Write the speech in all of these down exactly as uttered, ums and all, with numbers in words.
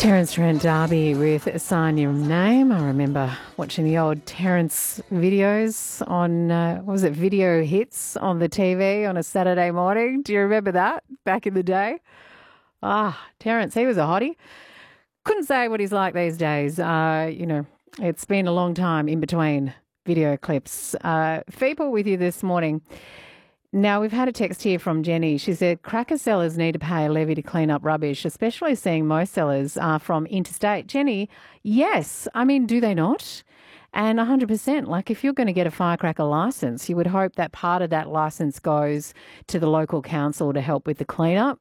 Terence Trent D'Arby with a Sign Your Name. I remember watching the old Terence videos on, uh, what was it, Video Hits on the T V on a Saturday morning. Do you remember that back in the day? Ah, Terence, he was a hottie. Couldn't say what he's like these days. Uh, you know, it's been a long time in between video clips. Uh, Feeple with you this morning. Now, we've had a text here from Jenny. She said, cracker sellers need to pay a levy to clean up rubbish, especially seeing most sellers are from interstate. Jenny, yes. I mean, do they not? And one hundred percent. Like, if you're going to get a firecracker licence, you would hope that part of that licence goes to the local council to help with the cleanup.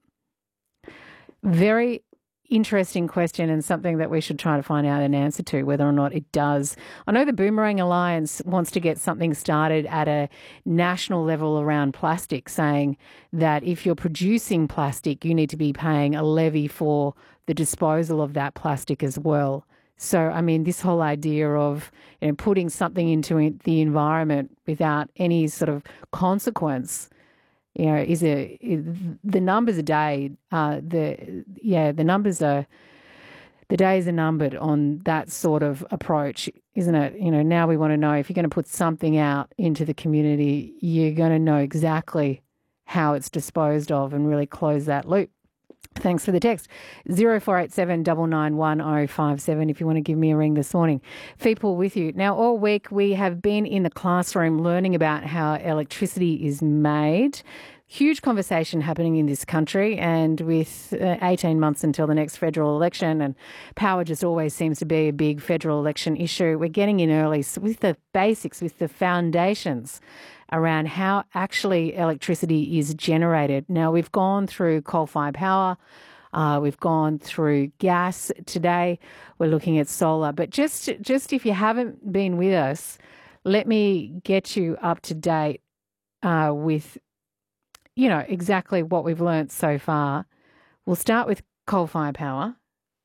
Very interesting question, and something that we should try to find out an answer to, whether or not it does. I know the Boomerang Alliance wants to get something started at a national level around plastic, saying that if you're producing plastic, you need to be paying a levy for the disposal of that plastic as well. So, I mean, this whole idea of, you know, putting something into the environment without any sort of consequence, you know, is a is, the numbers a day. Uh, the yeah, the numbers are the days are numbered on that sort of approach, isn't it? You know, now we want to know if you're going to put something out into the community, you're going to know exactly how it's disposed of and really close that loop. Thanks for the text. zero four eight seven nine nine one zero five seven if you want to give me a ring this morning. Feeple with you. Now, all week we have been in the classroom learning about how electricity is made. Huge conversation happening in this country, and with uh, eighteen months until the next federal election, and power just always seems to be a big federal election issue. We're getting in early with the basics, with the foundations around how actually electricity is generated. Now, we've gone through coal-fired power, uh, we've gone through gas. Today we're looking at solar. But just, just if you haven't been with us, let me get you up to date uh, with, you know, exactly what we've learnt so far. We'll start with coal-fired power.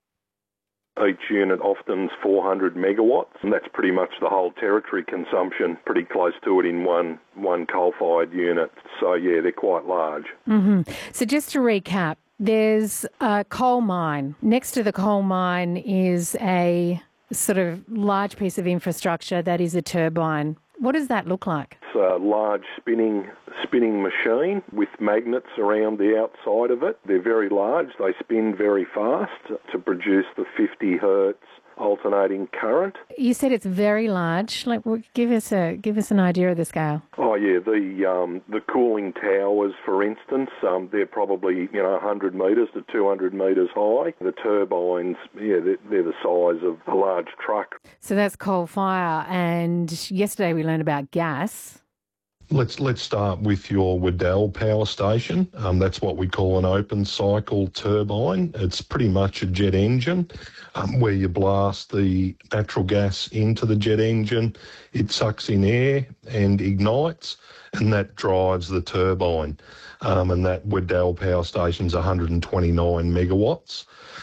Each unit often is four hundred megawatts, and that's pretty much the whole territory consumption, pretty close to it in one one coal-fired unit. So, yeah, they're quite large. Mm-hmm. So just to recap, there's a coal mine. Next to the coal mine is a sort of large piece of infrastructure that is a turbine. What does that look like? It's a large spinning spinning machine with magnets around the outside of it. They're very large. They spin very fast to produce the fifty hertz alternating current. You said it's very large. Like, give us a give us an idea of the scale. Oh yeah, the um, the cooling towers, for instance, um, they're probably you know one hundred metres to two hundred metres high. The turbines, yeah, they're, they're the size of a large truck. So that's coal fire. And yesterday we learned about gas. Let's let's start with your Waddell power station. Um, that's what we call an open cycle turbine. It's pretty much a jet engine um, where you blast the natural gas into the jet engine. It sucks in air and ignites, and that drives the turbine. Um, and that Waddell power station's one hundred twenty-nine megawatts.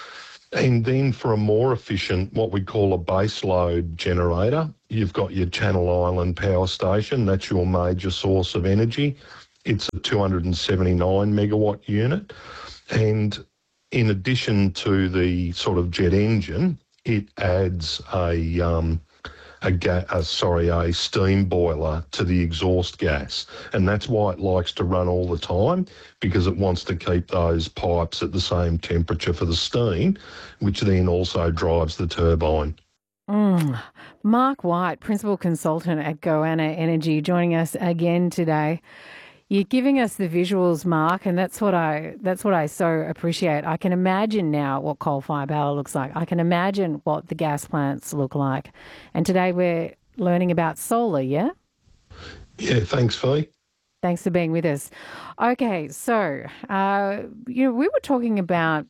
And then for a more efficient, what we call a base load generator, you've got your Channel Island power station. That's your major source of energy. It's a two hundred seventy-nine megawatt unit. And in addition to the sort of jet engine, it adds a, um, a, ga- a sorry, a steam boiler to the exhaust gas. And that's why it likes to run all the time, because it wants to keep those pipes at the same temperature for the steam, which then also drives the turbine. Mm. Mark White, Principal Consultant at Goanna Energy, joining us again today. You're giving us the visuals, Mark, and that's what I that's what I so appreciate. I can imagine now what coal-fired power looks like. I can imagine what the gas plants look like. And today we're learning about solar, yeah? Yeah, thanks, Fee. Thanks for being with us. Okay, so uh, you know, we were talking about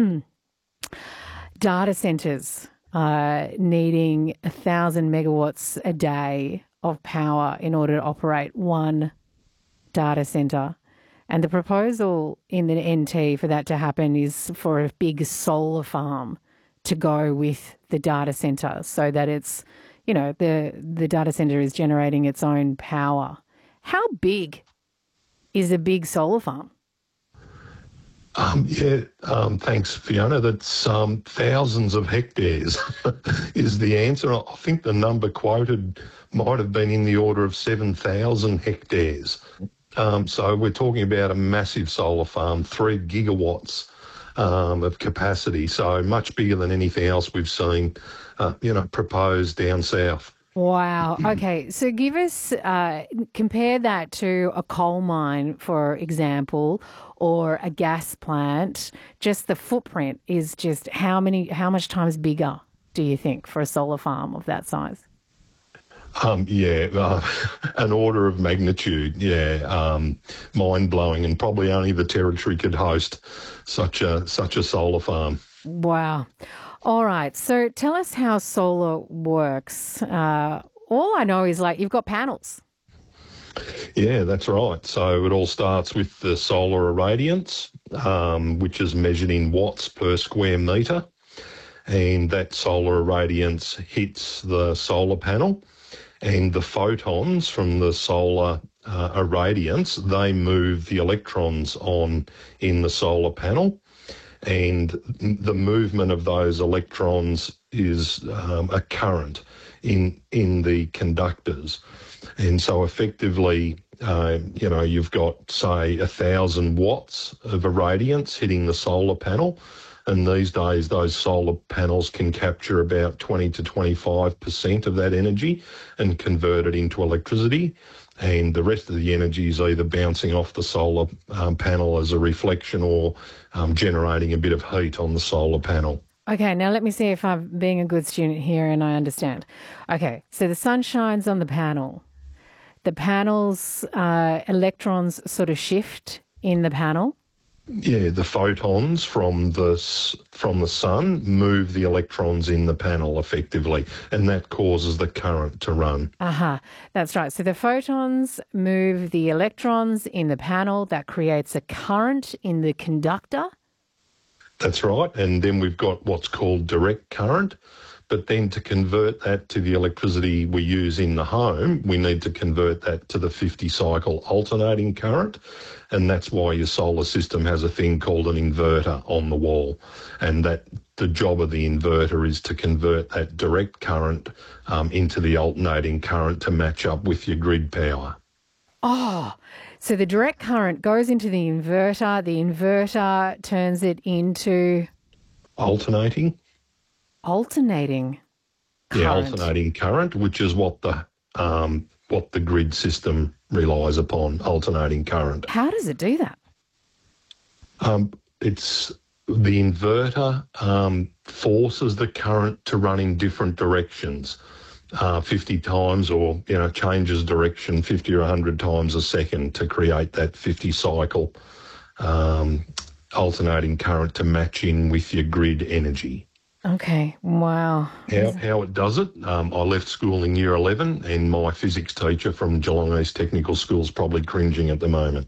data centres uh, needing a thousand megawatts a day of power in order to operate one data centre. And the proposal in the N T for that to happen is for a big solar farm to go with the data centre, so that it's, you know, the, the data centre is generating its own power. How big is a big solar farm? Um, yeah, um, thanks, Fiona. That's um, thousands of hectares is the answer. I think the number quoted might have been in the order of seven thousand hectares. Um, so we're talking about a massive solar farm, three gigawatts um, of capacity, so much bigger than anything else we've seen, uh, you know, proposed down south. Wow. Okay. So give us, uh, compare that to a coal mine, for example, or a gas plant. Just the footprint is just how many, how much times bigger do you think for a solar farm of that size? Um, yeah, uh, an order of magnitude, yeah, um, mind-blowing, and probably only the Territory could host such a such a solar farm. Wow. All right. So tell us how solar works. Uh, all I know is like you've got panels. Yeah, that's right. So it all starts with the solar irradiance, um, which is measured in watts per square metre, and that solar irradiance hits the solar panel. And the photons from the solar uh, irradiance, they move the electrons on in the solar panel. And the movement of those electrons is um, a current in in the conductors. And so effectively, uh, you know, you've got, say, a thousand watts of irradiance hitting the solar panel. And these days, those solar panels can capture about twenty to twenty-five percent of that energy and convert it into electricity. And the rest of the energy is either bouncing off the solar um, panel as a reflection or um, generating a bit of heat on the solar panel. Okay, now let me see if I'm being a good student here and I understand. Okay, so the sun shines on the panel. The panel's uh, electrons sort of shift in the panel. Yeah, the photons from the from the sun move the electrons in the panel effectively, and that causes the current to run. Aha, uh-huh, that's right. So the photons move the electrons in the panel. That creates a current in the conductor. That's right, and then we've got what's called direct current. But then to convert that to the electricity we use in the home, we need to convert that to the fifty cycle alternating current. And that's why your solar system has a thing called an inverter on the wall. And that the job of the inverter is to convert that direct current um, into the alternating current to match up with your grid power. Oh, so the direct current goes into the inverter. The inverter turns it into... Alternating. Alternating current. Yeah, alternating current, which is what the um, what the grid system relies upon, alternating current. How does it do that? Um, it's the inverter um, forces the current to run in different directions, uh, fifty times, or you know changes direction fifty or one hundred times a second to create that fifty cycle um, alternating current to match in with your grid energy. Okay, wow. How, how it does it, um, I left school in year eleven and my physics teacher from Geelong East Technical School is probably cringing at the moment.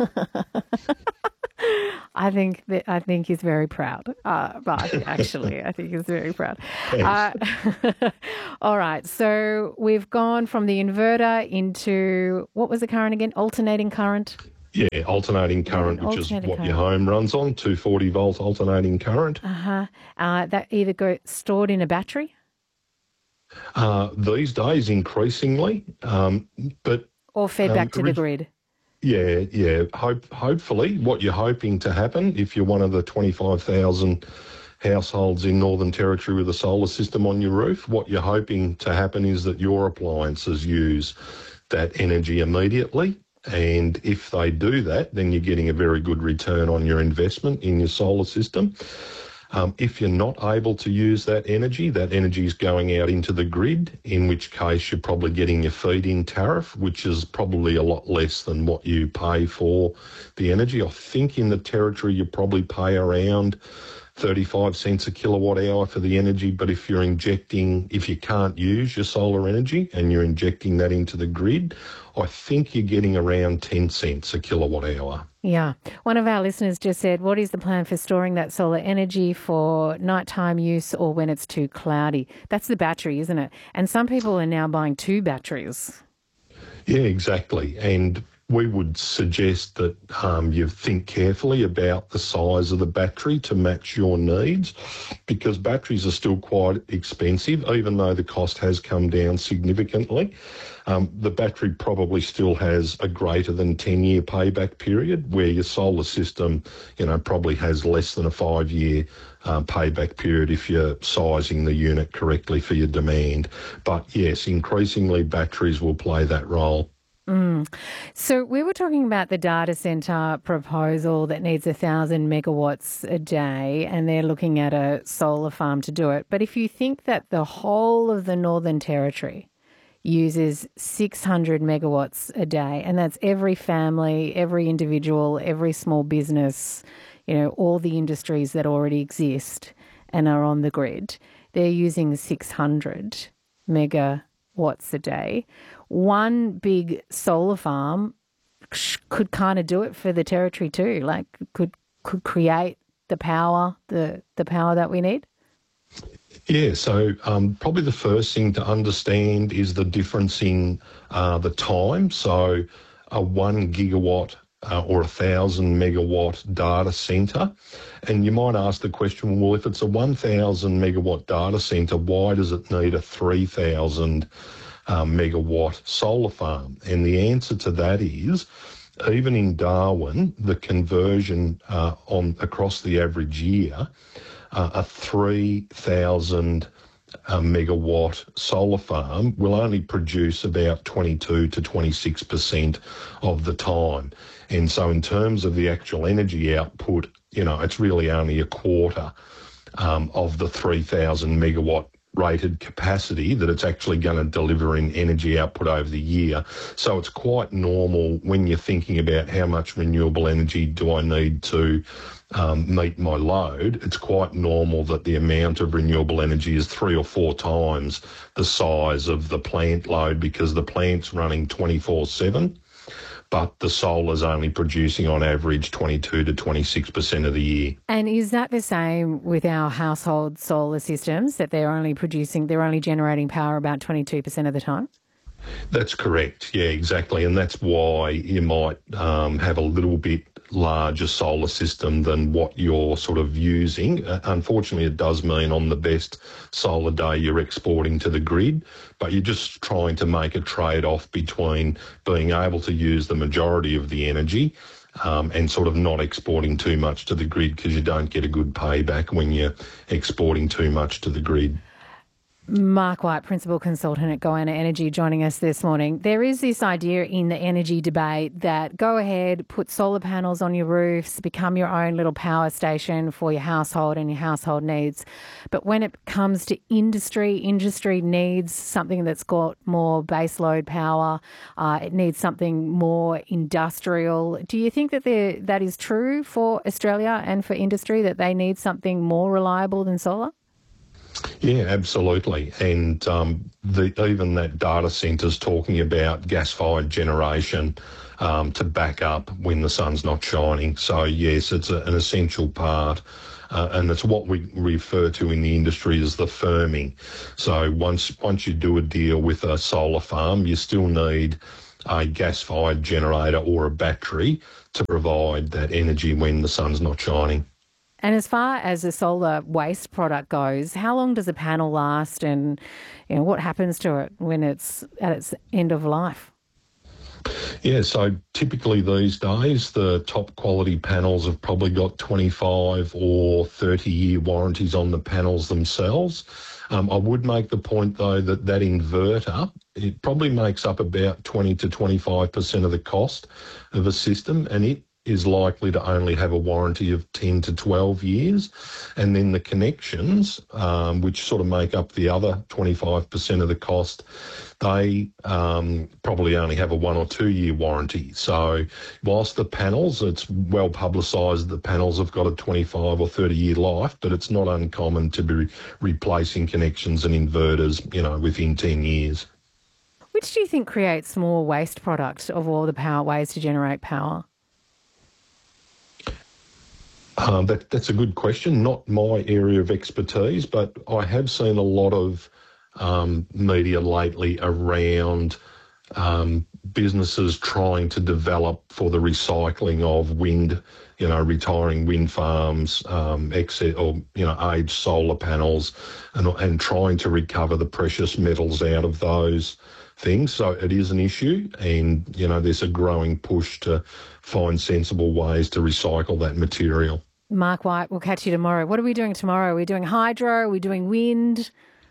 I think that I think he's very proud. Uh, but actually, I think he's very proud. Uh, all right, so we've gone from the inverter into, what was the current again? Alternating current? Yeah, alternating current, yeah, which alternating is what current. Your home runs on, two hundred forty volt alternating current. Uh-huh. Uh, that either go stored in a battery? Uh, these days, increasingly, um, but... Or fed um, back to the grid? Yeah, yeah. Hope, hopefully, what you're hoping to happen, if you're one of the twenty-five thousand households in Northern Territory with a solar system on your roof, what you're hoping to happen is that your appliances use that energy immediately. And if they do that, then you're getting a very good return on your investment in your solar system. Um, if you're not able to use that energy, that energy is going out into the grid, in which case you're probably getting your feed-in tariff, which is probably a lot less than what you pay for the energy. I think in the Territory you probably pay around thirty-five cents a kilowatt hour for the energy, but if you're injecting, if you can't use your solar energy and you're injecting that into the grid, I think you're getting around ten cents a kilowatt hour. Yeah. One of our listeners just said, what is the plan for storing that solar energy for nighttime use or when it's too cloudy? That's the battery, isn't it? And some people are now buying two batteries. Yeah, exactly. And we would suggest that um, you think carefully about the size of the battery to match your needs, because batteries are still quite expensive, even though the cost has come down significantly. Um, the battery probably still has a greater than ten-year payback period, where your solar system, you know, probably has less than a five-year uh, payback period if you're sizing the unit correctly for your demand. But yes, increasingly batteries will play that role. Mm. So we were talking about the data centre proposal that needs a thousand megawatts a day, and they're looking at a solar farm to do it. But if you think that the whole of the Northern Territory uses six hundred megawatts a day, and that's every family, every individual, every small business, you know, all the industries that already exist and are on the grid, they're using six hundred megawatts a day. One big solar farm could kind of do it for the territory too, like could could create the power, the, the power that we need. Yeah, so um, probably the first thing to understand is the difference in uh, the time. So a one gigawatt uh, or a thousand megawatt data centre. And you might ask the question, well, if it's a one thousand megawatt data centre, why does it need a three thousand um, megawatt solar farm? And the answer to that is, even in Darwin, the conversion uh, on across the average year, uh, a three thousand uh, megawatt solar farm will only produce about twenty-two to twenty-six percent of the time. And so in terms of the actual energy output, you know, it's really only a quarter um, of the three thousand megawatt rated capacity that it's actually going to deliver in energy output over the year. So it's quite normal when you're thinking about how much renewable energy do I need to um, meet my load. It's quite normal that the amount of renewable energy is three or four times the size of the plant load, because the plant's running twenty-four seven. But the solar's only producing on average twenty-two to twenty-six percent of the year. And is that the same with our household solar systems, that they're only producing, they're only generating power about twenty-two percent of the time? That's correct. Yeah, exactly. And that's why you might um, have a little bit larger solar system than what you're sort of using. Uh, unfortunately, it does mean on the best solar day you're exporting to the grid, but you're just trying to make a trade-off between being able to use the majority of the energy um, and sort of not exporting too much to the grid, because you don't get a good payback when you're exporting too much to the grid. Mark White, Principal Consultant at Goanna Energy, joining us this morning. There is this idea in the energy debate that go ahead, put solar panels on your roofs, become your own little power station for your household and your household needs. But when it comes to industry, industry needs something that's got more baseload power. Uh, it needs something more industrial. Do you think that there, that is true for Australia and for industry, that they need something more reliable than solar? Yeah, absolutely. And um, the, even that data centre's talking about gas-fired generation um, to back up when the sun's not shining. So, yes, it's a, an essential part. Uh, and it's what we refer to in the industry as the firming. So once once you do a deal with a solar farm, you still need a gas-fired generator or a battery to provide that energy when the sun's not shining. And as far as the solar waste product goes, how long does a panel last, and you know, what happens to it when it's at its end of life? Yeah, so typically these days the top quality panels have probably got twenty-five or thirty year warranties on the panels themselves. Um, I would make the point though that that inverter, it probably makes up about twenty to twenty-five percent of the cost of a system, and it is likely to only have a warranty of ten to twelve years. And then the connections, um, which sort of make up the other twenty-five percent of the cost, they um, probably only have a one or two year warranty. So whilst the panels, it's well publicised the panels have got a twenty-five or thirty year life, but it's not uncommon to be replacing connections and inverters, you know, within ten years. Which do you think creates more waste product of all the power ways to generate power? Um, that, that's a good question. Not my area of expertise, but I have seen a lot of um, media lately around um, businesses trying to develop for the recycling of wind, you know, retiring wind farms, um, exit or, you know, aged solar panels, and, and trying to recover the precious metals out of those things. So it is an issue, and, you know, there's a growing push to find sensible ways to recycle that material. Mark White, we'll catch you tomorrow. What are we doing tomorrow? Are we doing hydro? Are we doing wind?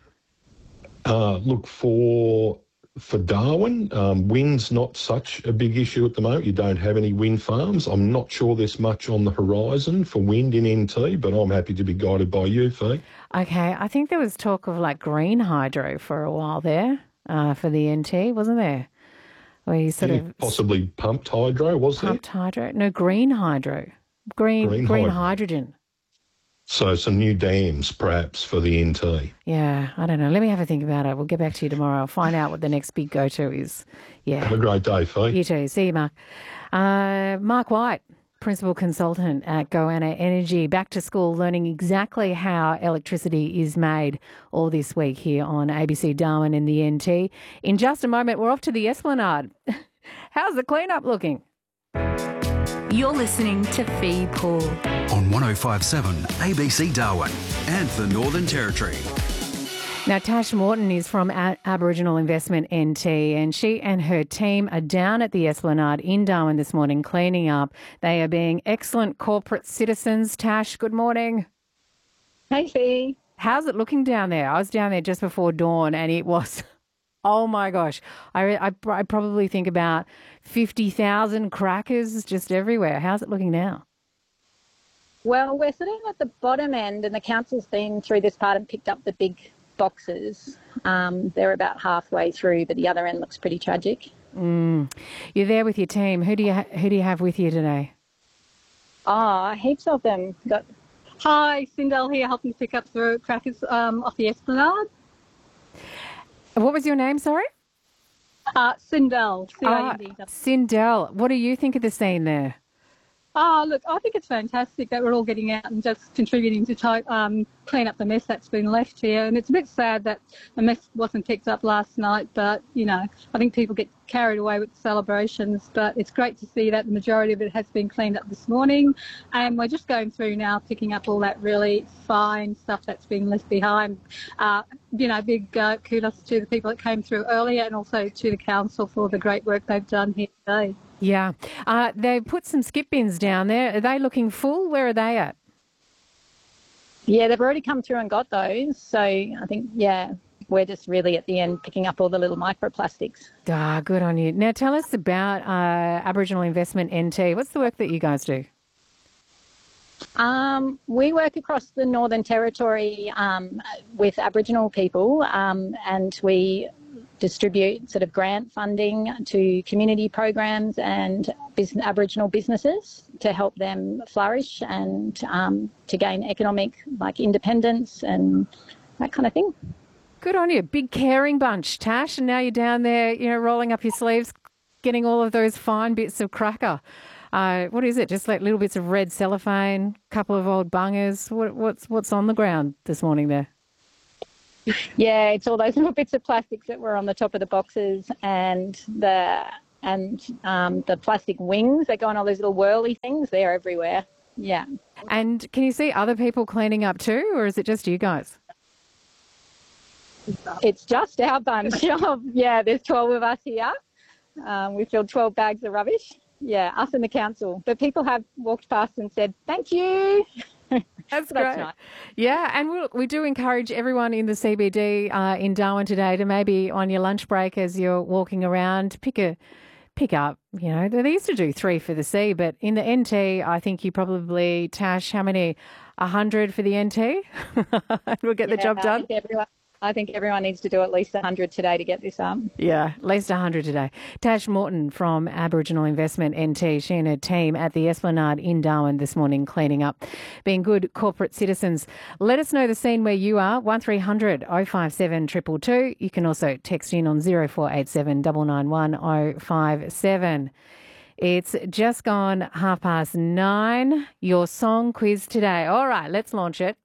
Uh, look, for for Darwin, um, wind's not such a big issue at the moment. You don't have any wind farms. I'm not sure there's much on the horizon for wind in N T, but I'm happy to be guided by you, Fee. Okay, I think there was talk of like green hydro for a while there uh, for the N T, wasn't there? Where you sort Yeah, of possibly pumped hydro, was pumped hydro? No, green hydro. Green Green green hydro. hydrogen. So some new dams, perhaps, for the N T. Yeah, I don't know. Let me have a think about it. We'll get back to you tomorrow. I'll find out what the next big go-to is. Yeah. Have a great day, Fee. You too. See you, Mark. Uh, Mark White, Principal Consultant at Goanna Energy, back to school, learning exactly how electricity is made all this week here on A B C Darwin in the N T. In just a moment, we're off to the Esplanade. How's the cleanup looking? You're listening to Fee Pool on one oh five point seven A B C Darwin and the Northern Territory. Now, Tash Morton is from A- Aboriginal Investment N T, and she and her team are down at the Esplanade in Darwin this morning cleaning up. They are being excellent corporate citizens. Tash, good morning. Hey, Fee. How's it looking down there? I was down there just before dawn, and it was... Oh, my gosh. I, I, I probably think about fifty thousand crackers just everywhere. How's it looking now? Well, we're sitting at the bottom end, and the council's been through this part and picked up the big boxes. Um, they're about halfway through, but the other end looks pretty tragic. Mm. You're there with your team. Who do you ha- who do you have with you today? Ah, oh, heaps of them. Got. Hi, Sindel here, helping to pick up the crackers um, off the Esplanade. What was your name, sorry? Uh, Sindel. Uh, Sindel. What do you think of the scene there? Oh, look, I think it's fantastic that we're all getting out and just contributing to try, um, clean up the mess that's been left here. And it's a bit sad that the mess wasn't picked up last night, but, you know, I think people get carried away with the celebrations. But it's great to see that the majority of it has been cleaned up this morning. And we're just going through now, picking up all that really fine stuff that's been left behind. Uh, you know, big uh, kudos to the people that came through earlier and also to the council for the great work they've done here today. Yeah. Uh, they put some skip bins down there. Are they looking full? Where are they at? Yeah, they've already come through and got those. So I think, yeah, we're just really at the end picking up all the little microplastics. Ah, good on you. Now tell us about uh, Aboriginal Investment N T. What's the work that you guys do? Um, we work across the Northern Territory um, with Aboriginal people um, and we distribute sort of grant funding to community programs and business, Aboriginal businesses to help them flourish and um, to gain economic like independence and that kind of thing. Good on you. Big caring bunch, Tash. And now you're down there, you know, rolling up your sleeves, getting all of those fine bits of cracker. Uh, what is it? Just like little bits of red cellophane, couple of old bungers. What, what's what's on the ground this morning there? Yeah, it's all those little bits of plastics that were on the top of the boxes and the and um, the plastic wings that go on all those little whirly things. They're everywhere. Yeah. And can you see other people cleaning up too, or is it just you guys? It's just our bunch of, yeah, there's twelve of us here. Um, we filled twelve bags of rubbish. Yeah, us and the council. But people have walked past and said, thank you. That's so great. that's nice. Yeah, and we we do encourage everyone in the C B D uh, in Darwin today to maybe on your lunch break as you're walking around, pick a pick up, you know, they used to do three for the C, but in the N T, I think you probably, Tash, how many? A hundred for the N T? We'll get yeah, the job I done. Think everyone, I think everyone needs to do at least a hundred today to get this up. Yeah, at least a hundred today. Tash Morton from Aboriginal Investment N T, she and her team at the Esplanade in Darwin this morning cleaning up, being good corporate citizens. Let us know the scene where you are, one three hundred oh five seven two two two. You can also text in on zero four eight seven nine nine one oh five seven. It's just gone half past nine. Your song quiz today. All right, let's launch it.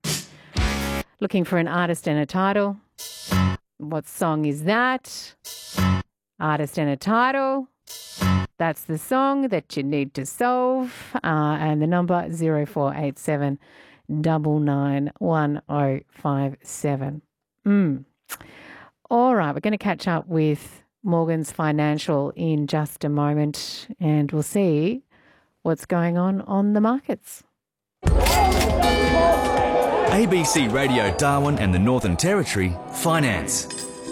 Looking for an artist and a title. What song is that? artist and a title. That's the song that you need to solve. Uh, and the number zero four eight seven nine nine one zero five seven. Mm. All right, we're going to catch up with Morgans Financial in just a moment, and we'll see what's going on on the markets. A B C Radio Darwin and the Northern Territory, Finance.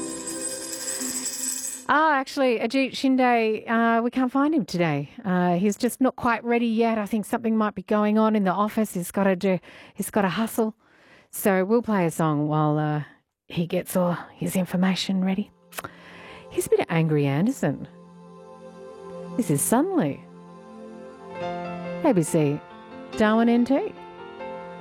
Ah, actually, Ajit Shinde, uh, we can't find him today. Uh, he's just not quite ready yet. I think something might be going on in the office. He's got to do. He's got to hustle. So we'll play a song while uh, he gets all his information ready. Here's a bit of Angry Anderson. This is Sunley. A B C Darwin N T.